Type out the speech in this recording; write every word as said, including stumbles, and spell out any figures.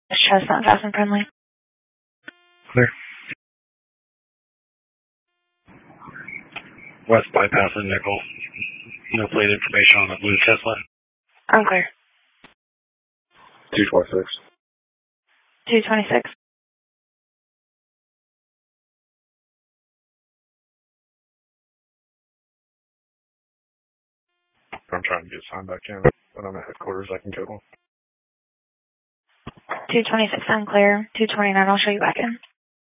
Chestnut, fast and friendly. Clear. West bypass and Nickel. No plate information on the blue Tesla. Unclear. two twenty-six. two twenty-six. I'm trying to get signed back in. When I'm at headquarters, I can go. two twenty-six unclear. two twenty-nine, I'll show you back in.